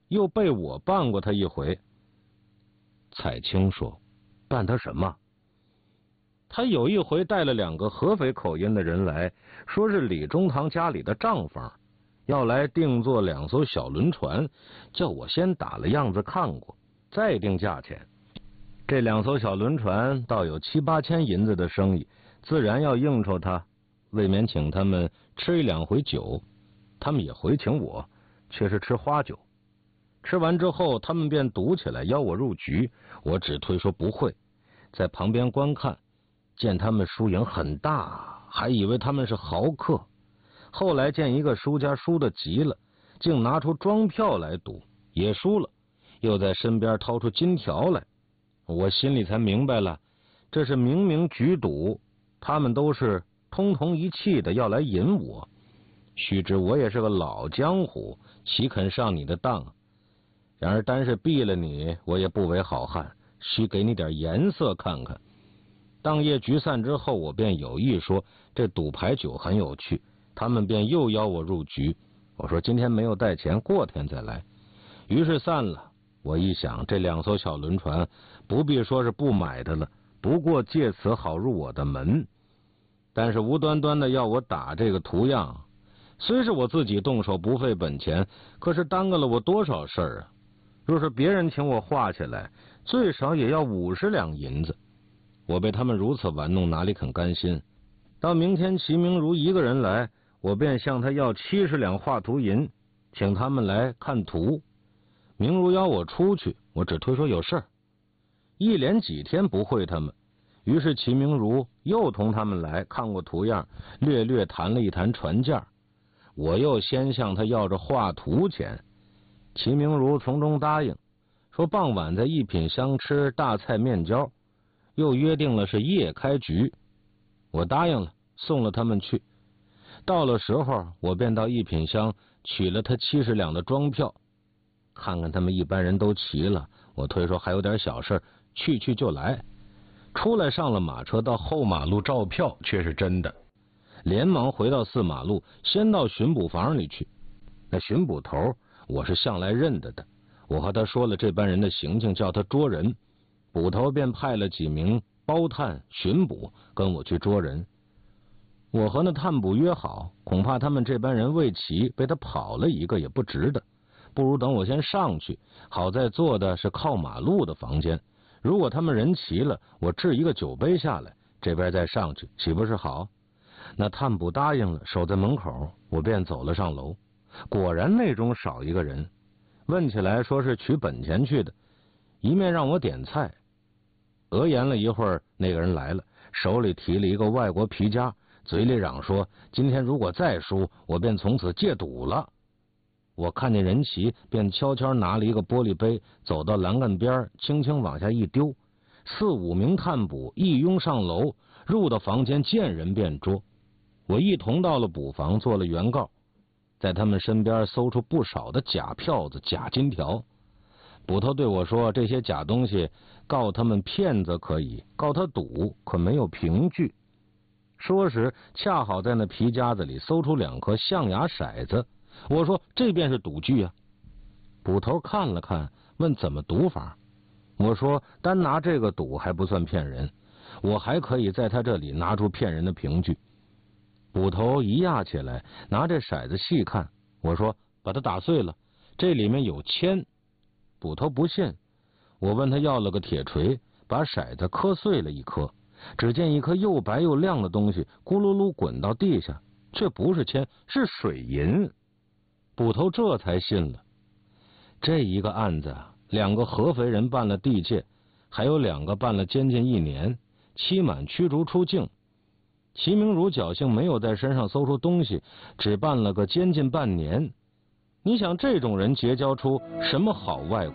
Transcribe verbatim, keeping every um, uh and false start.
又被我办过他一回。彩青说：“办他什么？”他有一回带了两个合肥口音的人来，说是李中堂家里的账房，要来定做两艘小轮船，叫我先打了样子看过，再定价钱。这两艘小轮船倒有七八千银子的生意，自然要应酬他，未免请他们吃一两回酒。他们也回请我，却是吃花酒。吃完之后，他们便赌起来邀我入局，我只推说不会，在旁边观看，见他们输赢很大，还以为他们是豪客。后来见一个输家输得急了，竟拿出庄票来赌，也输了，又在身边掏出金条来。我心里才明白了，这是明明局赌，他们都是通同一气的要来引我。须知我也是个老江湖，岂肯上你的当？然而单是毙了你，我也不为好汉，须给你点颜色看看。当夜局散之后，我便有意说这赌牌酒很有趣，他们便又邀我入局。我说今天没有带钱，过天再来。于是散了。我一想，这两艘小轮船不必说是不买的了，不过借此好入我的门。但是无端端的要我打这个图样，虽是我自己动手不费本钱，可是耽搁了我多少事儿啊！若是别人请我画起来，最少也要五十两银子。我被他们如此玩弄，哪里肯甘心？到明天齐明如一个人来，我便向他要七十两画图银，请他们来看图。明如邀我出去，我只推说有事儿，一连几天不会他们。于是齐明如又同他们来看过图样，略略谈了一谈船价。我又先向他要着画图钱，齐明如从中答应，说傍晚在一品香吃大菜面椒，又约定了是夜开局。我答应了，送了他们去。到了时候，我便到一品香取了他七十两的庄票。看看他们一般人都齐了，我推说还有点小事，去去就来。出来上了马车，到后马路照票，却是真的。连忙回到四马路，先到巡捕房里去。那巡捕头我是向来认得的，我和他说了这班人的行径，叫他捉人。捕头便派了几名包探巡捕跟我去捉人。我和那探捕约好，恐怕他们这班人未齐，被他跑了一个也不值得，不如等我先上去，好在坐的是靠马路的房间。如果他们人齐了，我掷一个酒杯下来，这边再上去，岂不是好？那探捕答应了，守在门口，我便走了上楼。果然内中少一个人，问起来说是取本钱去的，一面让我点菜。讹言了一会儿，那个人来了，手里提了一个外国皮夹，嘴里嚷说今天如果再输，我便从此戒赌了。我看见人齐，便悄悄拿了一个玻璃杯，走到栏杆边，轻轻往下一丢。四五名探捕一拥上楼，入到房间，见人便捉。我一同到了捕房，做了原告，在他们身边搜出不少的假票子、假金条。捕头对我说，这些假东西告他们骗子可以，告他赌可没有凭据。说时恰好在那皮夹子里搜出两颗象牙骰子，我说这便是赌具啊。捕头看了看，问怎么赌法。我说单拿这个赌还不算骗人，我还可以在他这里拿出骗人的凭据。捕头一压起来，拿这骰子细看，我说把它打碎了，这里面有铅。捕头不信，我问他要了个铁锤，把骰子磕碎了一颗，只见一颗又白又亮的东西咕噜噜滚到地下，却不是铅，是水银。捕头这才信了。这一个案子，两个合肥人办了地界，还有两个办了监禁一年，期满驱逐出境。齐明如侥幸没有在身上搜出东西，只办了个监禁半年。你想这种人结交出什么好外